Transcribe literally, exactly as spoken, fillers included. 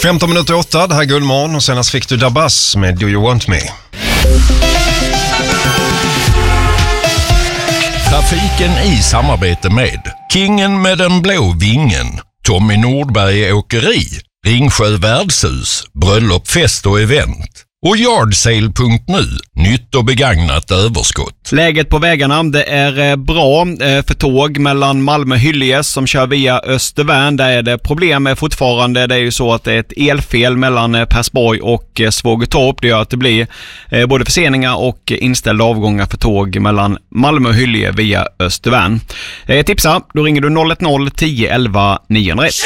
femton minuter åtta, det här är Guldmorgon och senast fick du Dabas med Do You Want Me. Trafiken i samarbete med Kingen med den blå vingen, Tommy Nordberg Åkeri, Ringsjö Värdshus, Bröllop, fest och event och Yardsale punkt nu, nytt och begagnat överskott. Läget på vägarna, det är bra för tåg mellan Malmö och Hyllie som kör via Östervärn. Där är det problem fortfarande. Det är ju så att det är ett elfel mellan Persborg och Svågertorp. Det gör att det blir både förseningar och inställda avgångar för tåg mellan Malmö och Hyllie via Östervärn. Tipsa, då ringer du noll ett noll tio elva niohundraett.